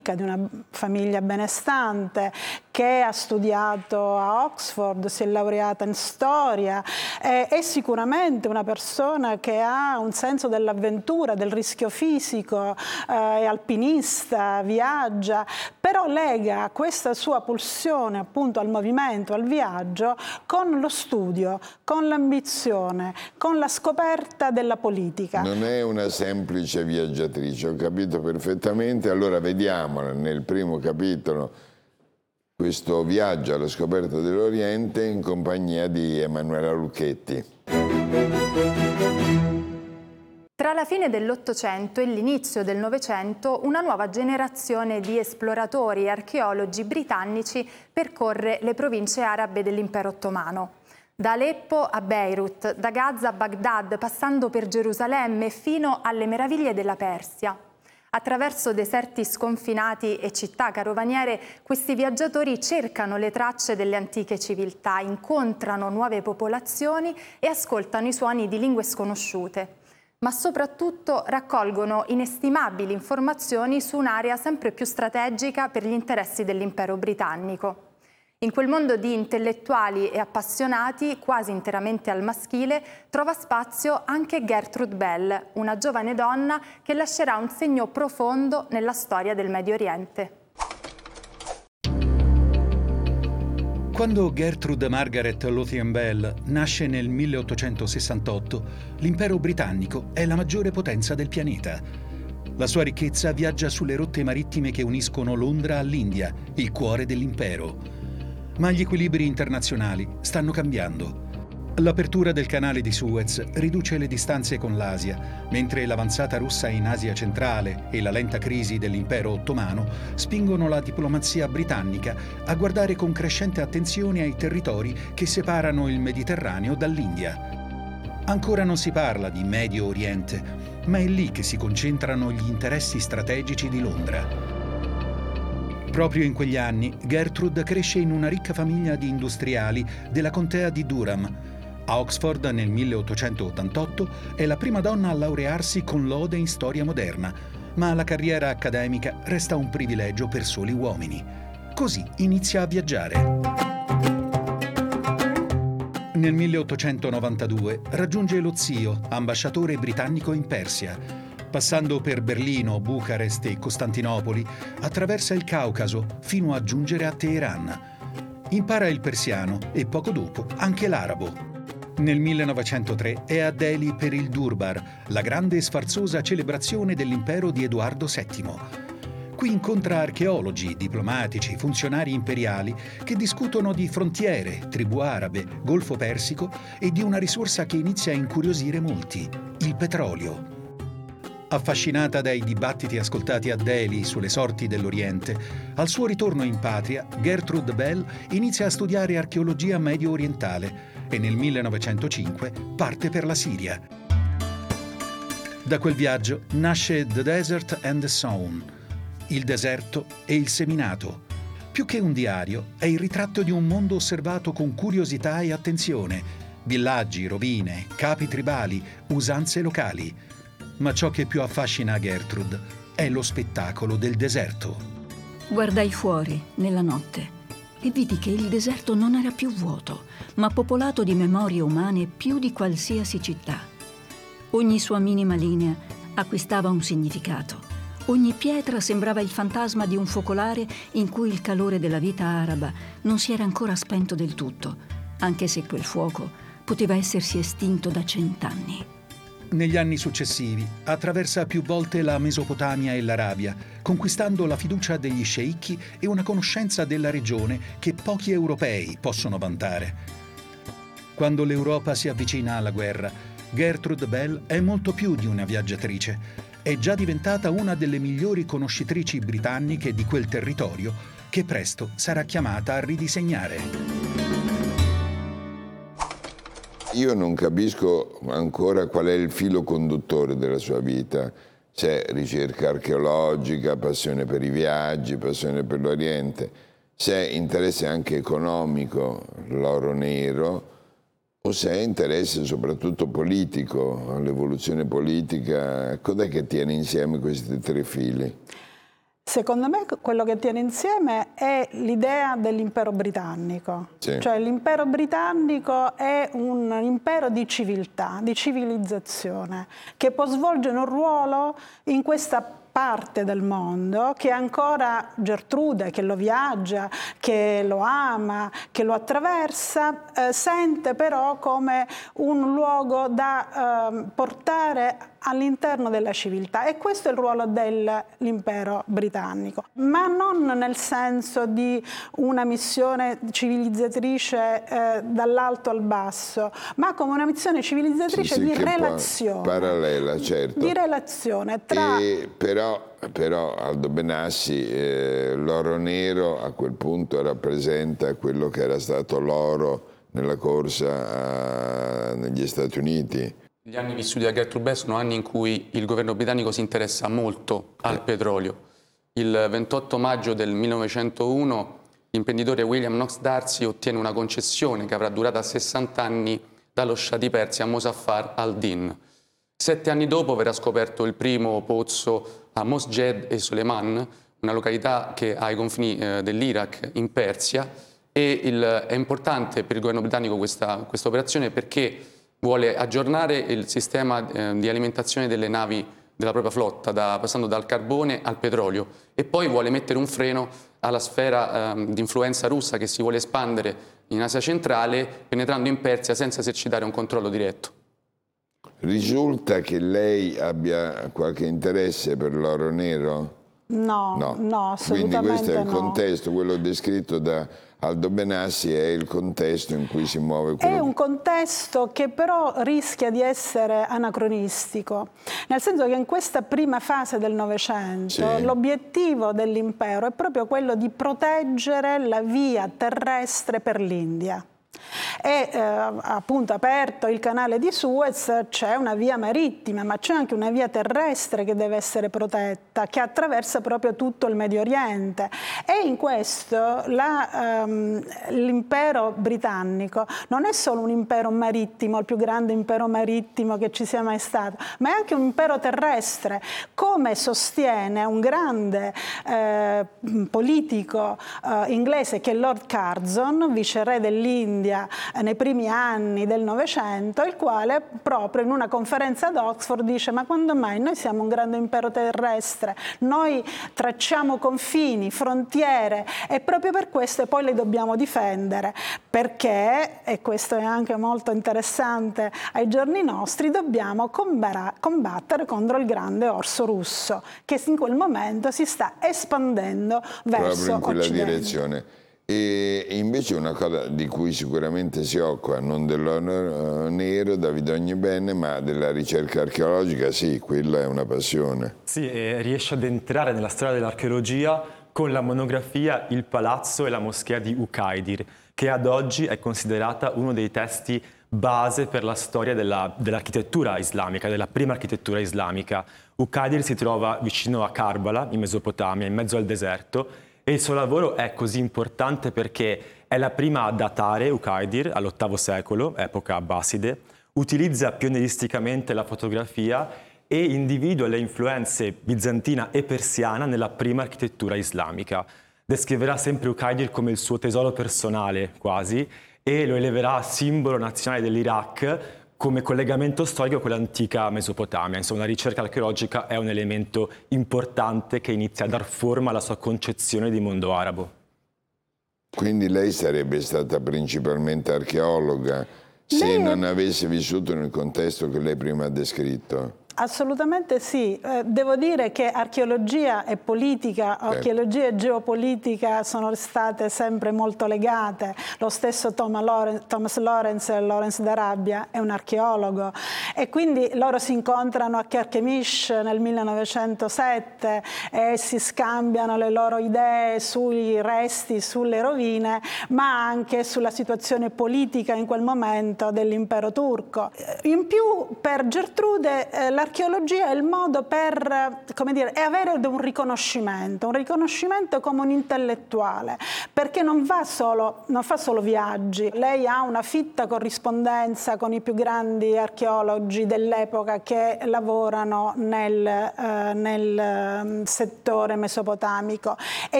di una famiglia benestante, che ha studiato a Oxford, si è laureata in storia, è sicuramente una persona che ha un senso dell'avventura, del rischio fisico, è alpinista, viaggia, però lega questa sua pulsione appunto al movimento, al viaggio, con lo studio, con l'ambizione, con la scoperta della politica. Non è una semplice viaggiatrice, ho capito perfettamente. Allora vediamo nel primo capitolo questo viaggio alla scoperta dell'Oriente in compagnia di Emanuela Lucchetti. Tra la fine dell'Ottocento e l'inizio del Novecento, una nuova generazione di esploratori e archeologi britannici percorre le province arabe dell'Impero Ottomano. Da Aleppo a Beirut, da Gaza a Baghdad, passando per Gerusalemme fino alle meraviglie della Persia. Attraverso deserti sconfinati e città carovaniere, questi viaggiatori cercano le tracce delle antiche civiltà, incontrano nuove popolazioni e ascoltano i suoni di lingue sconosciute. Ma soprattutto raccolgono inestimabili informazioni su un'area sempre più strategica per gli interessi dell'impero britannico. In quel mondo di intellettuali e appassionati, quasi interamente al maschile, trova spazio anche Gertrude Bell, una giovane donna che lascerà un segno profondo nella storia del Medio Oriente. Quando Gertrude Margaret Lothian Bell nasce nel 1868, l'impero britannico è la maggiore potenza del pianeta. La sua ricchezza viaggia sulle rotte marittime che uniscono Londra all'India, il cuore dell'impero. Ma gli equilibri internazionali stanno cambiando. L'apertura del canale di Suez riduce le distanze con l'Asia, mentre l'avanzata russa in Asia centrale e la lenta crisi dell'impero ottomano spingono la diplomazia britannica a guardare con crescente attenzione ai territori che separano il Mediterraneo dall'India. Ancora non si parla di Medio Oriente, ma è lì che si concentrano gli interessi strategici di Londra. Proprio in quegli anni, Gertrude cresce in una ricca famiglia di industriali della contea di Durham. A Oxford, nel 1888, è la prima donna a laurearsi con lode in storia moderna, ma la carriera accademica resta un privilegio per soli uomini. Così inizia a viaggiare. Nel 1892 raggiunge lo zio, ambasciatore britannico in Persia. Passando per Berlino, Bucarest e Costantinopoli, attraversa il Caucaso fino a giungere a Teheran. Impara il persiano e poco dopo anche l'arabo. Nel 1903 è a Delhi per il Durbar, la grande e sfarzosa celebrazione dell'impero di Edoardo VII. Qui incontra archeologi, diplomatici, funzionari imperiali che discutono di frontiere, tribù arabe, Golfo Persico e di una risorsa che inizia a incuriosire molti, il petrolio. Affascinata dai dibattiti ascoltati a Delhi sulle sorti dell'Oriente, al suo ritorno in patria, Gertrude Bell inizia a studiare archeologia medio orientale e nel 1905 parte per la Siria. Da quel viaggio nasce The Desert and the Sown, il deserto e il seminato. Più che un diario, è il ritratto di un mondo osservato con curiosità e attenzione, villaggi, rovine, capi tribali, usanze locali. Ma ciò che più affascina Gertrude è lo spettacolo del deserto. Guardai fuori, nella notte, e vidi che il deserto non era più vuoto, ma popolato di memorie umane più di qualsiasi città. Ogni sua minima linea acquistava un significato. Ogni pietra sembrava il fantasma di un focolare in cui il calore della vita araba non si era ancora spento del tutto, anche se quel fuoco poteva essersi estinto da 100 anni. Negli anni successivi attraversa più volte la Mesopotamia e l'Arabia, conquistando la fiducia degli sceicchi e una conoscenza della regione che pochi europei possono vantare. Quando l'Europa si avvicina alla guerra, Gertrude Bell è molto più di una viaggiatrice. È già diventata una delle migliori conoscitrici britanniche di quel territorio che presto sarà chiamata a ridisegnare. Io non capisco ancora qual è il filo conduttore della sua vita. C'è ricerca archeologica, passione per i viaggi, passione per l'Oriente, c'è interesse anche economico, l'oro nero, o c'è interesse soprattutto politico, l'evoluzione politica. Cos'è che tiene insieme questi tre fili? Secondo me quello che tiene insieme è l'idea dell'impero britannico. Sì. Cioè l'impero britannico è un impero di civiltà, di civilizzazione, che può svolgere un ruolo in questa parte del mondo che ancora Gertrude, che lo viaggia, che lo ama, che lo attraversa, sente però come un luogo da portare all'interno della civiltà, e questo è il ruolo dell'impero britannico, ma non nel senso di una missione civilizzatrice dall'alto al basso, ma come una missione civilizzatrice di relazione. Parallela, certo. Di relazione tra... Però Aldo Benassi, l'oro nero a quel punto rappresenta quello che era stato l'oro nella corsa negli Stati Uniti. Gli anni vissuti da Gertrude Bell sono anni in cui il governo britannico si interessa molto al petrolio. Il 28 maggio del 1901 l'imprenditore William Knox Darcy ottiene una concessione che avrà durata 60 anni dallo Shah di Persia a Mozaffar al-Din. 7 anni dopo verrà scoperto il primo pozzo a Mosjed e Soleiman, una località che ha i confini dell'Iraq in Persia, e è importante per il governo britannico questa operazione perché vuole aggiornare il sistema di alimentazione delle navi della propria flotta, passando dal carbone al petrolio, e poi vuole mettere un freno alla sfera di influenza russa che si vuole espandere in Asia centrale, penetrando in Persia senza esercitare un controllo diretto. Risulta che lei abbia qualche interesse per l'oro nero? No, assolutamente. Quindi questo è il no. contesto, quello descritto da Aldo Benassi è il contesto in cui si muove. È un contesto che però rischia di essere anacronistico, nel senso che in questa prima fase del Novecento l'obiettivo dell'impero è proprio quello di proteggere la via terrestre per l'India. È appunto aperto il canale di Suez, c'è una via marittima, ma c'è anche una via terrestre che deve essere protetta, che attraversa proprio tutto il Medio Oriente, e in questo l'impero britannico non è solo un impero marittimo, il più grande impero marittimo che ci sia mai stato, ma è anche un impero terrestre, come sostiene un grande politico inglese che è Lord Curzon, viceré dell'India nei primi anni del Novecento, il quale proprio in una conferenza ad Oxford dice: ma quando mai noi siamo un grande impero terrestre, noi tracciamo confini, frontiere, e proprio per questo poi le dobbiamo difendere, perché, e questo è anche molto interessante ai giorni nostri, dobbiamo combattere contro il grande orso russo che in quel momento si sta espandendo verso proprio in quella Occidente. direzione. E invece una cosa di cui sicuramente si occupa, non dell'oro nero, Davide Ognibene, ma della ricerca archeologica, sì, quella è una passione. Sì, e riesce ad entrare nella storia dell'archeologia con la monografia Il palazzo e la moschea di Uqaydir, che ad oggi è considerata uno dei testi base per la storia dell'architettura islamica, della prima architettura islamica. Uqaydir si trova vicino a Karbala, in Mesopotamia, in mezzo al deserto, e il suo lavoro è così importante perché è la prima a datare Uqaydir all'VIII secolo, epoca abbaside, utilizza pionieristicamente la fotografia e individua le influenze bizantina e persiana nella prima architettura islamica. Descriverà sempre Uqaydir come il suo tesoro personale, quasi, e lo eleverà a simbolo nazionale dell'Iraq come collegamento storico con l'antica Mesopotamia. Insomma, la ricerca archeologica è un elemento importante che inizia a dar forma alla sua concezione di mondo arabo. Quindi lei sarebbe stata principalmente archeologa se non avesse vissuto nel contesto che lei prima ha descritto? Assolutamente sì, devo dire che archeologia e politica, archeologia e geopolitica sono state sempre molto legate. Lo stesso Thomas Lawrence d'Arabia è un archeologo, e quindi loro si incontrano a Carchemish nel 1907 e si scambiano le loro idee sui resti, sulle rovine, ma anche sulla situazione politica in quel momento dell'impero turco. In più, per Gertrude la l'archeologia è il modo per, come dire, è avere un riconoscimento come un intellettuale, perché non fa solo viaggi. Lei ha una fitta corrispondenza con i più grandi archeologi dell'epoca che lavorano nel settore mesopotamico, e